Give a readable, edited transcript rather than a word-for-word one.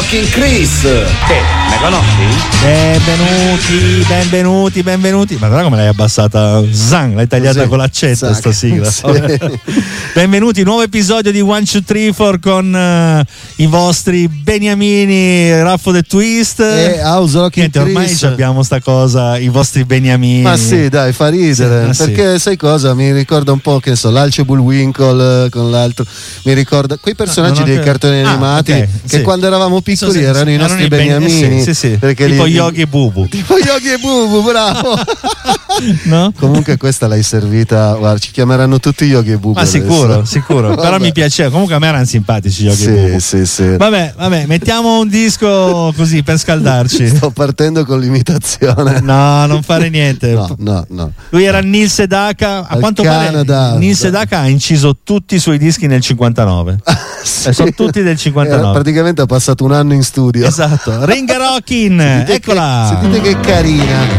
Rockin' Chris. Me conosci? Benvenuti. Ma guarda come l'hai abbassata, l'hai tagliata con l'accetta sta sigla. Sì. Benvenuti, nuovo episodio di 1, 2, 3, 4 con i vostri beniamini, Raffo The Twist e House Rockin' Chris. Ormai abbiamo sta cosa, i vostri beniamini. Ma sì, dai, fa ridere, sì, perché sai cosa? Mi ricorda un po', che so, l'Alce Bullwinkle con l'altro, mi ricorda quei personaggi dei cartoni animati okay, che quando eravamo piccoli erano i nostri beniamini. Sì. Perché tipo Yogi e Bubu. Tipo Yogi e Bubu, bravo. No? Comunque questa l'hai servita, guarda, ci chiameranno tutti Yogi e Bubu. Ma adesso. sicuro. Però mi piaceva, comunque a me erano simpatici Yogi e Bubu. Sì. Vabbè, mettiamo un disco così per scaldarci. Sto partendo con l'imitazione. No, non fare niente. No. Lui era Neil Sedaka. A quanto Canada. pare Neil Sedaka ha inciso tutti i suoi dischi nel 59. Sì. Sono tutti del 59. Praticamente ha passato un anno in studio. Esatto. Ringa Rockin', eccola. Sentite che carina.